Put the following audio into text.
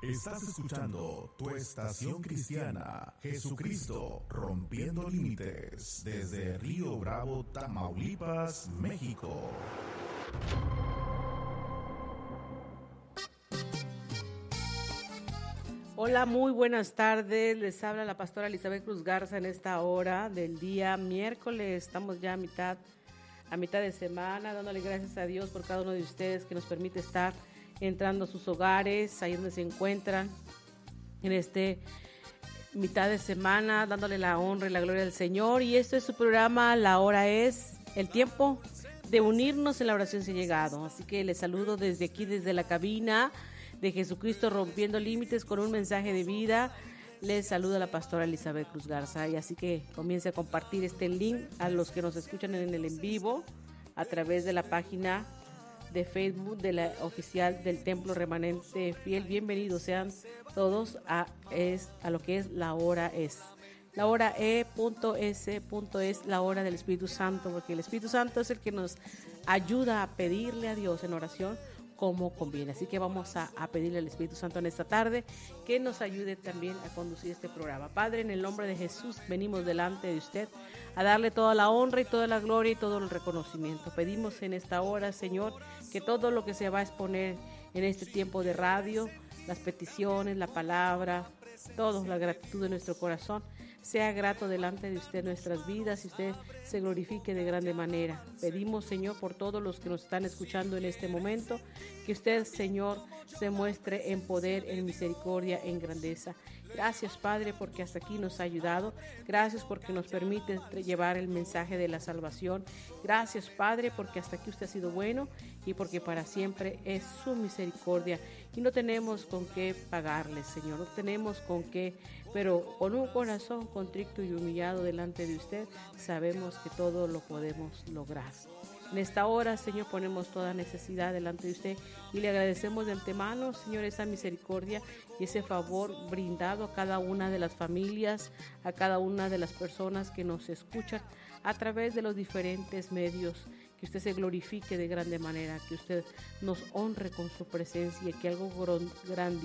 Estás escuchando tu estación cristiana, Jesucristo Rompiendo Límites, desde Río Bravo, Tamaulipas, México. Hola, muy buenas tardes. Les habla la pastora Elizabeth Cruz Garza en esta hora del día miércoles. Estamos ya a mitad de semana, dándole gracias a Dios por cada uno de ustedes que nos permite estar entrando a sus hogares, ahí donde se encuentran, en este mitad de semana, dándole la honra y la gloria al Señor. Y este es su programa, La Hora Es, el tiempo de unirnos en la oración se ha llegado. Así que les saludo desde aquí, desde la cabina de Jesucristo Rompiendo Límites, con un mensaje de vida. Les saluda la pastora Elizabeth Cruz Garza, y así que comience a compartir este link a los que nos escuchan en el en vivo a través de la página de Facebook de la oficial del Templo Remanente Fiel. Bienvenidos sean todos a lo que es La Hora Es. La hora es la hora del Espíritu Santo, porque el Espíritu Santo es el que nos ayuda a pedirle a Dios en oración como conviene. Así que vamos a pedirle al Espíritu Santo en esta tarde que nos ayude también a conducir este programa. Padre, en el nombre de Jesús venimos delante de usted a darle toda la honra y toda la gloria y todo el reconocimiento. Pedimos en esta hora, Señor, que todo lo que se va a exponer en este tiempo de radio, las peticiones, la palabra, toda la gratitud de nuestro corazón, sea grato delante de usted nuestras vidas y usted se glorifique de grande manera. Pedimos, Señor, por todos los que nos están escuchando en este momento, que usted, Señor, se muestre en poder, en misericordia, en grandeza. Gracias, Padre, porque hasta aquí nos ha ayudado. Gracias porque nos permite llevar el mensaje de la salvación. Gracias, Padre, porque hasta aquí usted ha sido bueno y porque para siempre es su misericordia. Y no tenemos con qué pagarle, Señor, no tenemos con qué, pero con un corazón contrito y humillado delante de usted, sabemos que todo lo podemos lograr. En esta hora, Señor, ponemos toda necesidad delante de usted y le agradecemos de antemano, Señor, esa misericordia y ese favor brindado a cada una de las familias, a cada una de las personas que nos escuchan a través de los diferentes medios. Que usted se glorifique de grande manera, que usted nos honre con su presencia y que algo grandioso